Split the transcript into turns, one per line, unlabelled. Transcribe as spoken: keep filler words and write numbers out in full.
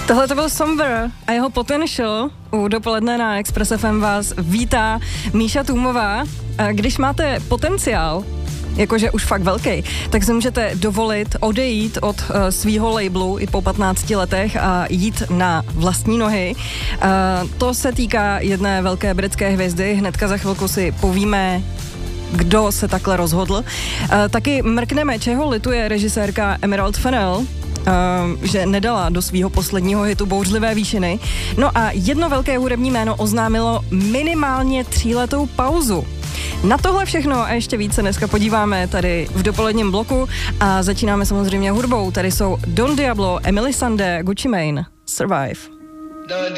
Tohle to byl Somber a jeho Potential. U Dopoledne na Express F M vás vítá Míša Tůmová. Když máte potenciál, jakože už fakt velký, tak si můžete dovolit odejít od uh, svýho labelu i po patnácti letech a jít na vlastní nohy. Uh, to se týká jedné velké britské hvězdy. Hnedka za chvilku si povíme, kdo se takhle rozhodl. Uh, taky mrkneme, čeho lituje režisérka Emerald Fennell, Uh, že nedala do svého posledního hitu Bouřlivé výšiny. No a jedno velké hudební jméno oznámilo minimálně tříletou pauzu. Na tohle všechno a ještě více dneska podíváme tady v dopoledním bloku a začínáme samozřejmě hudbou. Tady jsou Don Diablo, Emily Sandé, Gucci Mane, Survive.
Don